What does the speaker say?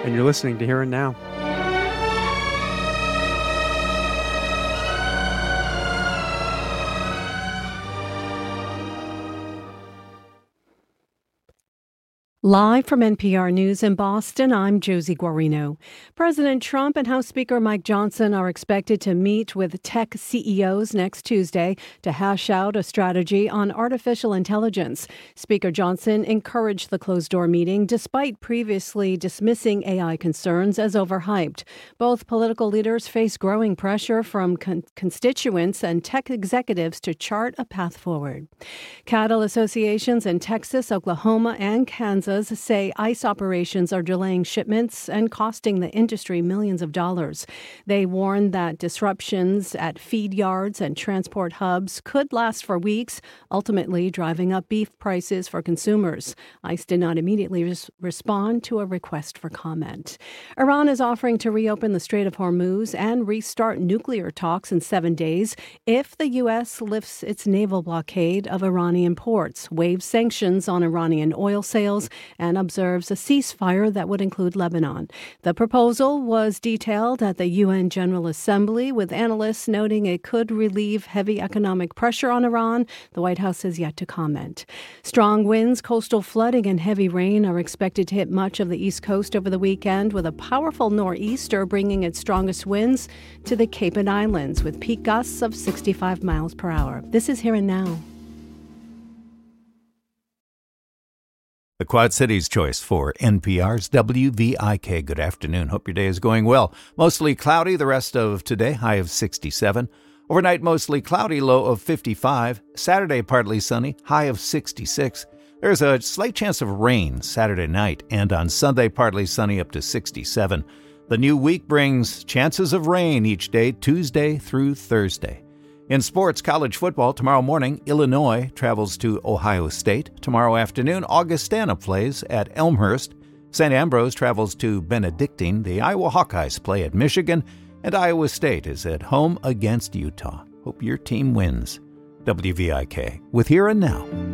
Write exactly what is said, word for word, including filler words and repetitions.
and you're listening to Here and Now. Live from N P R News in Boston, I'm Josie Guarino. President Trump and House Speaker Mike Johnson are expected to meet with tech C E Os next Tuesday to hash out a strategy on artificial intelligence. Speaker Johnson encouraged the closed-door meeting despite previously dismissing A I concerns as overhyped. Both political leaders face growing pressure from con- constituents and tech executives to chart a path forward. Cattle associations in Texas, Oklahoma, and Kansas say ICE operations are delaying shipments and costing the industry millions of dollars. They warn that disruptions at feed yards and transport hubs could last for weeks, ultimately driving up beef prices for consumers. ICE did not immediately res- respond to a request for comment. Iran is offering to reopen the Strait of Hormuz and restart nuclear talks in seven days if the U S lifts its naval blockade of Iranian ports, waives sanctions on Iranian oil sales, and observes a ceasefire that would include Lebanon. The proposal was detailed at the U N General Assembly, with analysts noting it could relieve heavy economic pressure on Iran. The White House has yet to comment. Strong winds, coastal flooding, and heavy rain are expected to hit much of the East Coast over the weekend, with a powerful nor'easter bringing its strongest winds to the Cape and Islands, with peak gusts of sixty-five miles per hour. This is Here and Now. The Quad Cities choice for N P R's W V I K. Good afternoon. Hope your day is going well. Mostly cloudy the rest of today, high of sixty-seven. Overnight, mostly cloudy, low of fifty-five. Saturday, partly sunny, high of sixty-six. There's a slight chance of rain Saturday night, and on Sunday, partly sunny, up to sixty-seven. The new week brings chances of rain each day, Tuesday through Thursday. In sports, college football, tomorrow morning, Illinois travels to Ohio State. Tomorrow afternoon, Augustana plays at Elmhurst. Saint Ambrose travels to Benedictine. The Iowa Hawkeyes play at Michigan. And Iowa State is at home against Utah. Hope your team wins. W V I K with Here and Now.